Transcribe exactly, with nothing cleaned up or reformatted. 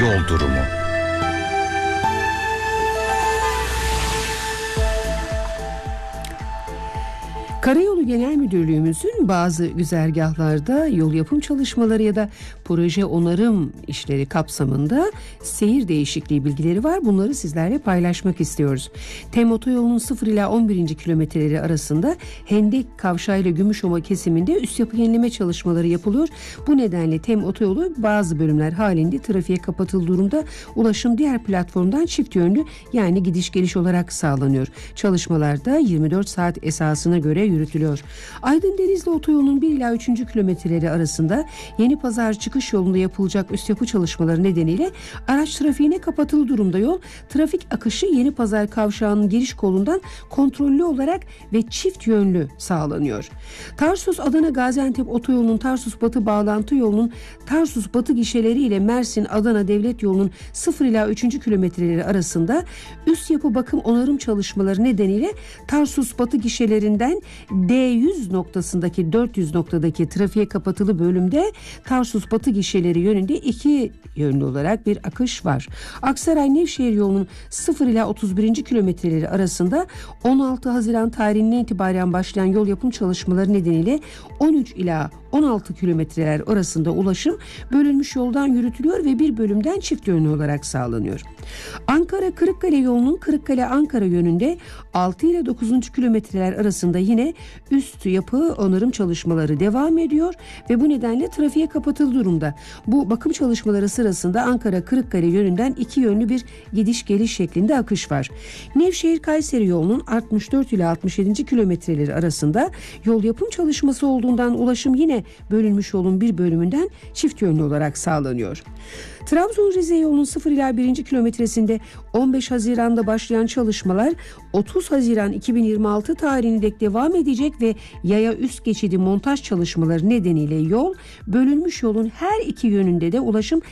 yol durumu. Karayolu Genel Müdürlüğümüzün bazı güzergahlarda yol yapım çalışmaları ya da proje onarım işleri kapsamında seyir değişikliği bilgileri var. Bunları sizlerle paylaşmak istiyoruz. TEM otoyolunun sıfır ila on birinci kilometreleri arasında Hendek Kavşağı ile Gümüşova kesiminde üst yapı yenileme çalışmaları yapılıyor. Bu nedenle TEM otoyolu bazı bölümler halinde trafiğe kapatıldığı durumda ulaşım diğer platformdan çift yönlü yani gidiş geliş olarak sağlanıyor. Çalışmalarda yirmi dört saat esasına göre yürütülüyor. Aydın Denizli otoyolunun bir ila üçüncü kilometreleri arasında Yeni Pazar çıkış yolunda yapılacak üst yapı çalışmaları nedeniyle araç trafiğine kapatılı durumda yol. Trafik akışı Yeni Pazar kavşağının giriş kolundan kontrollü olarak ve çift yönlü sağlanıyor. Tarsus Adana Gaziantep otoyolunun Tarsus Batı bağlantı yolunun Tarsus Batı gişeleri ile Mersin Adana Devlet yolunun sıfır ila üçüncü kilometreleri arasında üst yapı bakım onarım çalışmaları nedeniyle Tarsus Batı gişelerinden D yüz noktasındaki dört yüz noktadaki trafiğe kapatılı bölümde Tarsus Batı gişeleri yönünde iki yönlü olarak bir akış var. Aksaray Nevşehir yolunun sıfır ila otuz birinci kilometreleri arasında on altı Haziran tarihinden itibaren başlayan yol yapım çalışmaları nedeniyle on üç ila on altı kilometreler arasında ulaşım bölünmüş yoldan yürütülüyor ve bir bölümden çift yönlü olarak sağlanıyor. Ankara Kırıkkale yolunun Kırıkkale Ankara yönünde altı ile dokuzuncu kilometreler arasında yine üst yapı onarım çalışmaları devam ediyor ve bu nedenle trafiğe kapatılı durumda. Bu bakım çalışmaları sırasında Ankara Kırıkkale yönünden iki yönlü bir gidiş geliş şeklinde akış var. Nevşehir Kayseri yolunun altmış dört ile altmış yedinci kilometreleri arasında yol yapım çalışması olduğundan ulaşım yine bölünmüş yolun bir bölümünden çift yönlü olarak sağlanıyor. Trabzon Rize yolunun sıfır ila birinci kilometresinde on beş Haziran'da başlayan çalışmalar otuz Haziran iki bin yirmi altı tarihine dek devam edecek ve yaya üst geçidi montaj çalışmaları nedeniyle yol bölünmüş yolun her iki yönünde de ulaşım